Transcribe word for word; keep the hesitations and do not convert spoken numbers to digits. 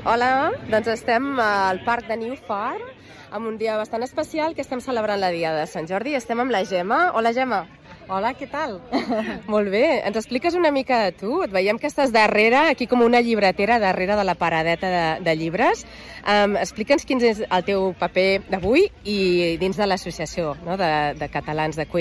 Hola, doncs estem al Parc de New Farm amb un dia bastant especial que estem celebrant la Dia de Sant Jordi. Estem amb la Gemma. Hola, Gemma. Hola, què tal? Molt bé. Ens expliques una mica de tu? Et veiem que estàs darrere, aquí com una llibretera darrere de la paradeta de, de llibres. Um, Explica'ns quin és el teu paper d'avui i dins de l'associació, no?, de, de catalans de cuina.